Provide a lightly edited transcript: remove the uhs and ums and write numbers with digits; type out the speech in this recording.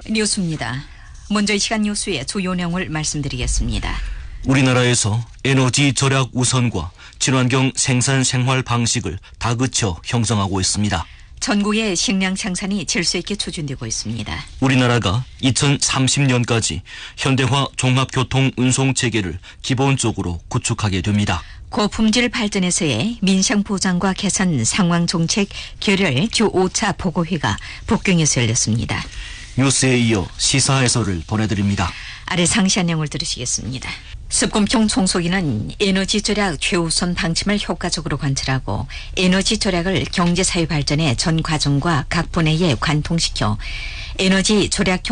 뉴스입니다. 먼저 이 시간 뉴스의 주요 내용을 말씀드리겠습니다. 우리나라에서 에너지 절약 우선과 친환경 생산 생활 방식을 다그쳐 형성하고 있습니다. 전국의 식량 생산이 질서 있게 추진되고 있습니다. 우리나라가 2030년까지 현대화 종합교통 운송 체계를 기본적으로 구축하게 됩니다. 고품질 발전에서의 민생 보장과 개선 상황 정책 결의 주5차 보고회가 북경에서 열렸습니다. 뉴스에 이어 시사 해설을 보내드립니다. 아래 상세한 내용을 들으시겠습니다. 습금총 총수기는 에너지 절약 최우선 방침을 효과적으로 관철하고 에너지 절약을 경제사회 발전의 전 과정과 각 분야에 관통시켜 에너지 절약형